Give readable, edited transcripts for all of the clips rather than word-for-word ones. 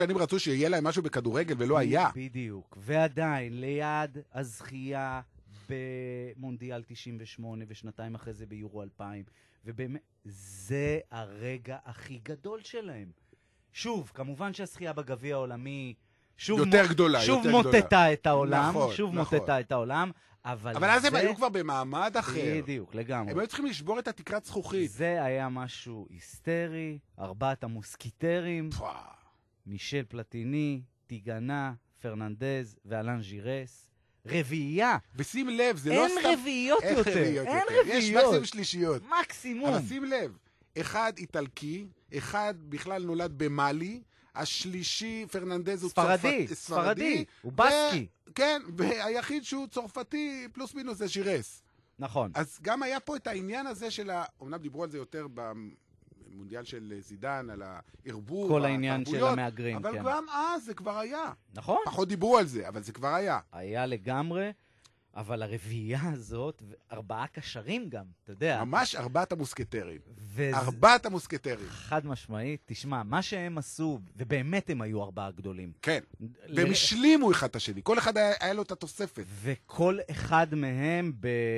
שנים רצו שיהיה להם משהו בכדורגל ולא היה. בדיוק. ועדיין, ליד הזכייה במונדיאל 98 ושנתיים אחרי זה ביורו 2000, ובאמת, זה הרגע הכי גדול שלהם. שוב, כמובן שהזכייה בגביע העולמי יותר גדולה, שוב יותר גדולה. מוטטה את העולם, נכון, שוב נכון. מוטטה את העולם, אבל אז זה... הם היו כבר במעמד אחר. בדיוק, לגמרי. הם היו צריכים לשבור את התקרת זכוכית. זה היה משהו היסטרי, ארבעת המוסקיטרים, מישל פלטיני, טיגנה, פרננדז ואלן ז'ירס. רביעייה. ושים לב, זה לא סתם... אין רביעיות יותר. אין רביעיות. יש מקסימום שלישיות. מקסימום. אבל שים לב, אחד איטלקי, אחד בכלל נולד במאלי, השלישי, פרננדז, הוא ספרדי, הוא בסקי. כן, והיחיד שהוא צרפתי, פלוס מינוס, זה ז'ירס. נכון. אז גם היה פה את העניין הזה של אומנם דיברו על זה יותר במונדיאל של זידן, על הערבוב, כל העניין של המאגרים, אבל כן. גם אז זה כבר היה. נכון. פחות דיברו על זה, אבל זה כבר היה. היה לגמרי, אבל הרביעייה הזאת, ארבעה קשרים גם, אתה יודע. ממש ארבעת המוסקטרים. ארבעת המוסקטרים. חד משמעית, תשמע, מה שהם עשו, ובאמת הם היו ארבעה גדולים. כן, והם השלימו אחד את השני, כל אחד היה לו את התוספת. וכל אחד מהם,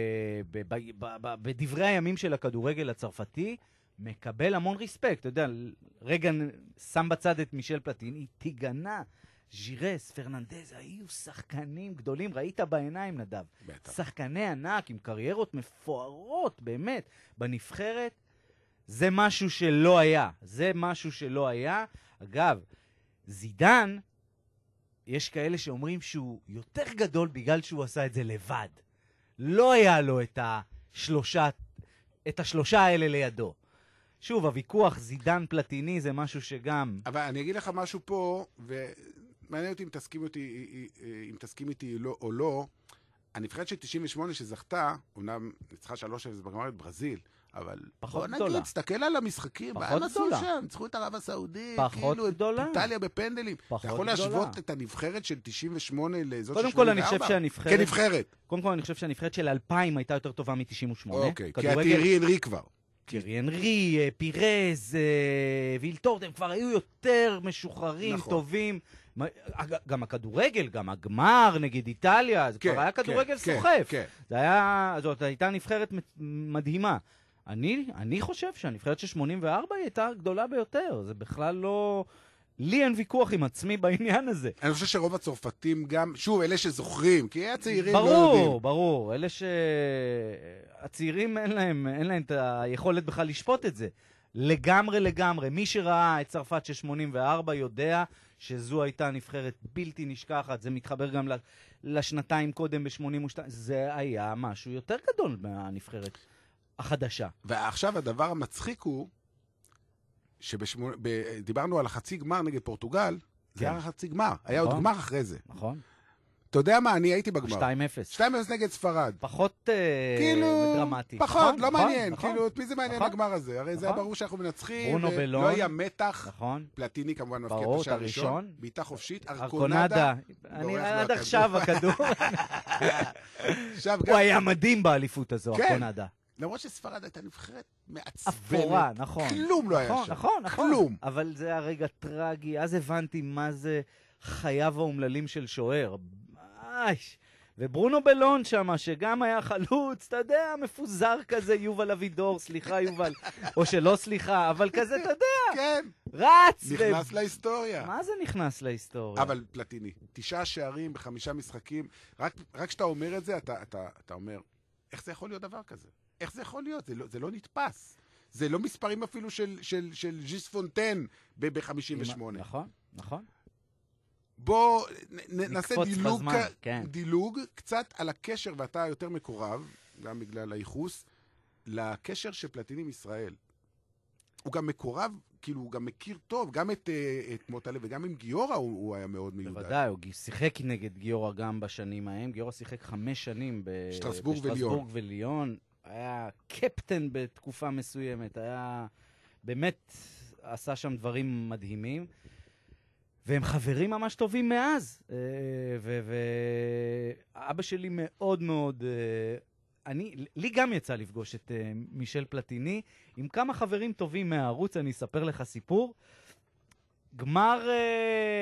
בדברי הימים של הכדורגל הצרפתי, מקבל המון ריספקט. אתה יודע, רגע שם בצד את מישל פלטיני, טיגנה, ז'ירס, פרננדז, היו שחקנים גדולים, ראית בעיניים נדב. בטח. שחקני ענק עם קריירות מפוארות, באמת, בנבחרת. זה משהו שלא היה. זה משהו שלא היה. אגב, זידן, יש כאלה שאומרים שהוא יותר גדול בגלל שהוא עשה את זה לבד. לא היה לו את השלושה האלה לידו. שוב, הוויכוח זידן פלטיני זה משהו שגם... אבל אני אגיד לך משהו פה, מעניין אותי אם תסכים איתי או לא, הנבחרת של 98 שזכתה, אומנם ניצחה 3-0 בגמר את ברזיל, אבל פחות בוא גדולה. נגיד, תסתכל על המשחקים, פחות גדולה. שם, ניצחו את ערב הסעודית, פחות כאילו גדולה. את איטליה בפנדלים. אתה יכול להשוות את הנבחרת של 98 לזאת של 84? קודם כל אני חושב שהנבחרת... כנבחרת. קודם כל אני חושב שהנבחרת של 2000 הייתה יותר טובה מ-98. אוקיי, כי הטיירי אנרי כבר. טירי אנרי, פירז, וילטורד, הם כבר היו יותר משוחררים, נכון. טובים. גם הכדורגל, גם הגמר נגד איטליה, זה כבר היה כדורגל סוחף. זאת הייתה נבחרת מדהימה. אני חושב שהנבחרת של 84 היא הייתה גדולה ביותר. זה בכלל לא... לי אין ויכוח עם עצמי בעניין הזה. אני חושב שרוב הצרפתים גם, שוב, אלה שזוכרים, כי הצעירים לא יודעים. ברור. אלה שהצעירים אין להם את היכולת בכלל לשפוט את זה. לגמרי. מי שראה את צרפת של 84 יודע שזו הייתה נבחרת בלתי נשכחת. זה מתחבר גם לשנתיים קודם ב-82. זה היה משהו יותר גדול מהנבחרת החדשה. ועכשיו הדבר המצחיק הוא, דיברנו על החצי גמר נגד פורטוגל, זה היה חצי גמר, היה עוד גמר אחרי זה. נכון. אתה יודע מה, אני הייתי בגמר. 2-0. 2-0 נגד ספרד. פחות דרמטי. פחות, לא מעניין. כאילו, את מי זה מעניין הגמר הזה? הרי זה היה ברור שאנחנו מנצחים, ולא היה מתח. נכון. פלטיני כמובן מפקיע את השער הראשון. בעיטה חופשית, ארקונדה. אני עד עכשיו הכדור. הוא היה מדהים באליפות הזו, ארקונדה. למרות שספרד הייתה נבחרת מעצבנת. אפורה, נכון. כלום לא היה שם. נכון. כלום. אבל זה הרגע טרגי. אז הבנתי מה זה חייו האומללים של שוער. וברונו בלון שם, שגם היה חלוץ, אתה יודע, מפוזר כזה, יובל אבידור, סליחה יובל, או שלא סליחה, אבל כזה, אתה יודע. כן. רץ. נכנס להיסטוריה. מה זה נכנס להיסטוריה? אבל פלטיני, 9 שערים ב5 משחקים, רק כשאתה אומר את זה, אתה אומר, איך זה יכול להיות דבר כזה? איך זה יכול להיות? זה לא נתפס. זה לא מספרים אפילו של ז'יס פונטן ב-58. נכון. בוא נעשה דילוג כן. קצת על הקשר, ואתה יותר מקורב, גם בגלל הייחוס, לקשר של פלטיני עם ישראל. הוא גם מקורב, כאילו הוא גם מכיר טוב, גם את מוטלה וגם עם גיורא הוא היה מאוד מיודד. בוודאי, הוא שיחק נגד גיורא גם בשנים ההם. גיורא שיחק 5 שנים בשטרסבורג וליון. היה קפטן בתקופה מסוימת, היה באמת עשה שם דברים מדהימים, והם חברים ממש טובים מאז. ואבא שלי מאוד מאוד, לי גם יצא לפגוש את מישל פלטיני, עם כמה חברים טובים מהערוץ, אני אספר לך סיפור. גמר